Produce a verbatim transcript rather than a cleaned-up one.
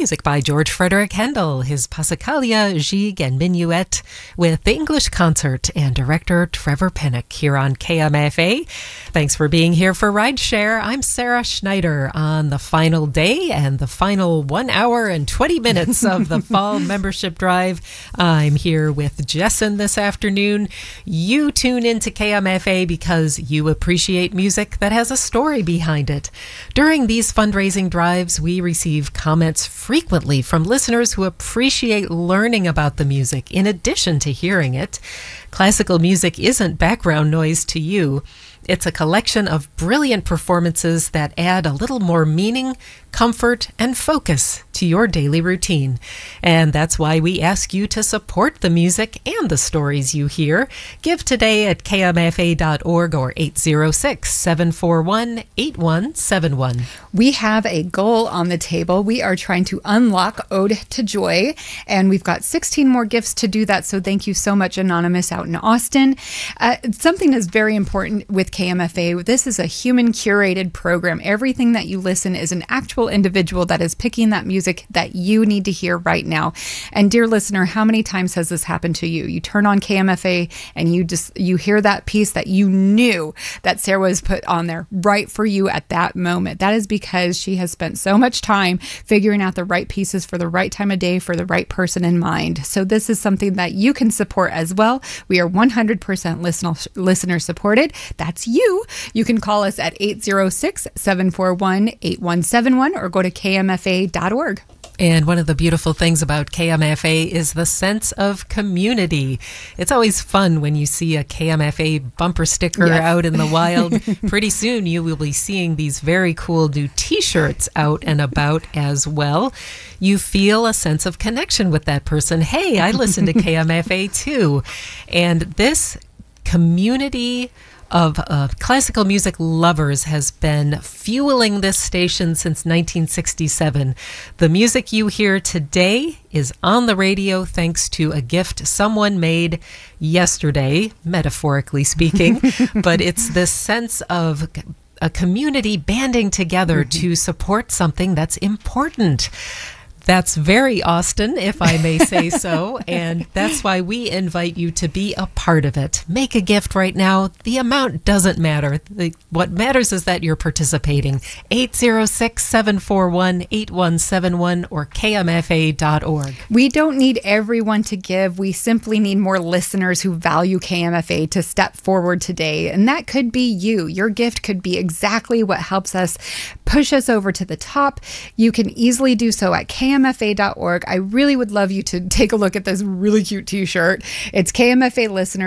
Music by George Frederick Handel, his Passacaglia, Gigue, and Minuet, with the English Concert and director Trevor Pinnock here on K M F A. Thanks for being here for Rideshare. I'm Sarah Schneider on the final day and the final one hour and twenty minutes of the fall membership drive. I'm here with Jessen this afternoon. You tune into K M F A because you appreciate music that has a story behind it. During these fundraising drives, we receive comments frequently from listeners who appreciate learning about the music in addition to hearing it. Classical music isn't background noise to you. It's a collection of brilliant performances that add a little more meaning, comfort, and focus to your daily routine. And that's why we ask you to support the music and the stories you hear. Give today at K M F A dot org or eight zero six, seven four one, eight one seven one. We have a goal on the table. We are trying to unlock Ode to Joy, and we've got sixteen more gifts to do that, so thank you so much, Anonymous out in Austin. Uh, something that's very important with K M F A, this is a human-curated program. Everything that you listen is an actual individual that is picking that music that you need to hear right now. And dear listener, how many times has this happened to you? You turn on K M F A and you just you hear that piece that you knew that Sarah was put on there right for you at that moment. That is because she has spent so much time figuring out the right pieces for the right time of day for the right person in mind. So this is something that you can support as well. We are one hundred percent listener, listener supported. That's you. You can call us at eight zero six, seven four one, eight one seven one or go to K M F A dot org. And one of the beautiful things about K M F A is the sense of community. It's always fun when you see a K M F A bumper sticker yes. out in the wild. Pretty soon you will be seeing these very cool new t-shirts out and about as well. You feel a sense of connection with that person. Hey, I listen to K M F A too. And this community of uh, classical music lovers has been fueling this station since nineteen sixty-seven. The music you hear today is on the radio thanks to a gift someone made yesterday, metaphorically speaking, but it's this sense of a community banding together mm-hmm. to support something that's important. That's very Austin, if I may say so, and that's why we invite you to be a part of it. Make a gift right now. The amount doesn't matter. The, what matters is that you're participating. eight zero six, seven four one, eight one seven one or K M F A dot org. We don't need everyone to give. We simply need more listeners who value K M F A to step forward today, and that could be you. Your gift could be exactly what helps us push us over to the top. You can easily do so at K M F A dot org. I really would love you to take a look at this really cute t-shirt. It's K M F A listeners